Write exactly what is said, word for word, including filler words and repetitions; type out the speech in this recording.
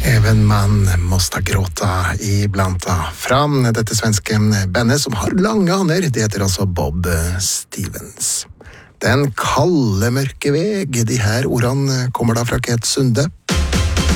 Även man måste gråta iblant fra dette svenske bandet som har lange aner. Det heter altså Bob Stevens. Den kalde mørke veg, de her ordene kommer da fra Ket Sunde.